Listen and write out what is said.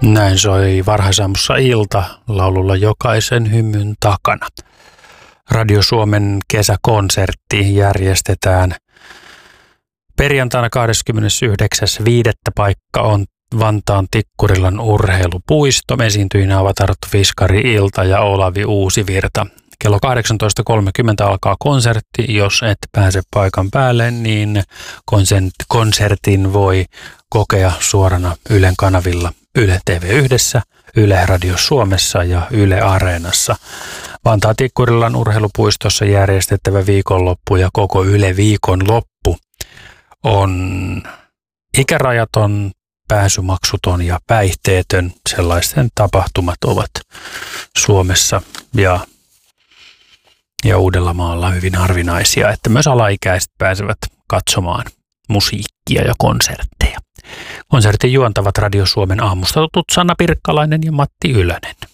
Näin soi varhaisaamussa ilta laululla Jokaisen hymyn takana. Radio Suomen kesäkonsertti järjestetään perjantaina 29.5. Paikka on Vantaan Tikkurilan urheilupuisto. Esiintyjinä ovat Arttu Fiskari Ilta ja Olavi Uusivirta. Kello 18.30 alkaa konsertti. Jos et pääse paikan päälle, niin konsertin voi kokea suorana Ylen kanavilla Yle TV1, Yle Radio Suomessa ja Yle Areenassa. Vantaan Tikkurilan urheilupuistossa järjestettävä viikonloppu ja koko Yle viikonloppu on ikärajaton, pääsymaksuton ja päihteetön. Sellaisten tapahtumat ovat Suomessa ja Uudellamaalla hyvin harvinaisia, että myös alaikäiset pääsevät katsomaan musiikkia ja konsertteja. Konsertin juontavat Radio Suomen aamusta tutut Sanna Pirkkalainen ja Matti Ylönen.